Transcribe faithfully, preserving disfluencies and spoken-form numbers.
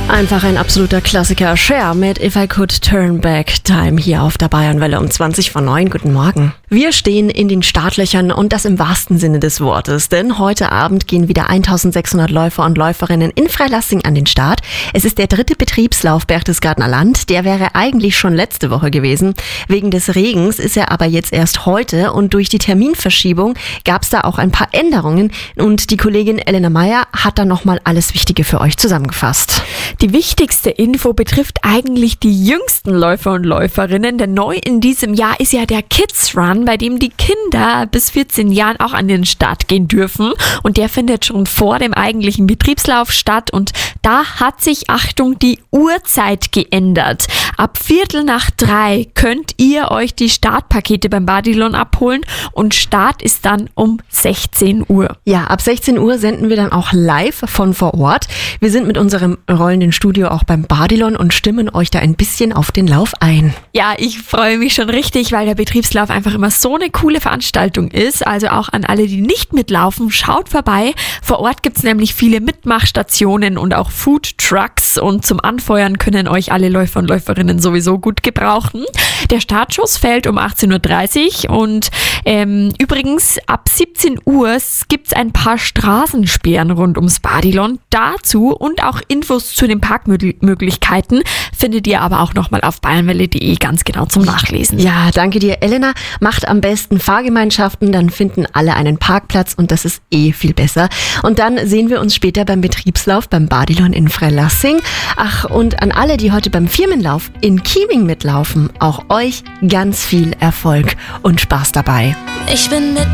Einfach ein absoluter Klassiker. Cher mit If I Could Turn Back Time hier auf der Bayernwelle um zwanzig vor neun. Guten Morgen. Wir stehen in den Startlöchern und das im wahrsten Sinne des Wortes. Denn heute Abend gehen wieder eintausendsechshundert Läufer und Läuferinnen in Freilassing an den Start. Es ist der dritte Betriebslauf Berchtesgadener Land. Der wäre eigentlich schon letzte Woche gewesen. Wegen des Regens ist er aber jetzt erst heute und durch die Terminverschiebung gab es da auch ein paar Änderungen. Und die Kollegin Elena Meyer hat da nochmal alles Wichtige für euch zusammengefasst. Die wichtigste Info betrifft eigentlich die jüngsten Läufer und Läuferinnen, denn neu in diesem Jahr ist ja der Kids Run, bei dem die Kinder bis vierzehn Jahren auch an den Start gehen dürfen und der findet schon vor dem eigentlichen Betriebslauf statt und da hat sich, Achtung, die Uhrzeit geändert. Ab Viertel nach drei könnt ihr euch die Startpakete beim Badilon abholen und Start ist dann um sechzehn Uhr. Ja, ab sechzehn Uhr senden wir dann auch live von vor Ort. Wir sind mit unserem rollenden Studio auch beim Badilon und stimmen euch da ein bisschen auf den Lauf ein. Ja, ich freue mich schon richtig, weil der Betriebslauf einfach immer so eine coole Veranstaltung ist. Also auch an alle, die nicht mitlaufen, schaut vorbei. Vor Ort gibt's nämlich viele Mitmachstationen und auch Food Trucks und zum Anfeuern können euch alle Läufer und Läuferinnen sowieso gut gebrauchen. Der Startschuss fällt um achtzehn Uhr dreißig und ähm, übrigens ab siebzehn Uhr gibt's ein paar Straßensperren rund ums Badilon. Dazu und auch Infos zu den Parkmöglichkeiten findet ihr aber auch nochmal auf bayernwelle punkt de ganz genau zum Nachlesen. Ja, danke dir, Elena. Macht am besten Fahrgemeinschaften, dann finden alle einen Parkplatz und das ist eh viel besser. Und dann sehen wir uns später beim Betriebslauf beim Badilon in Freilassing. Ach, und an alle, die heute beim Firmenlauf in Chieming mitlaufen, auch euch ganz viel Erfolg und Spaß dabei. Ich bin mit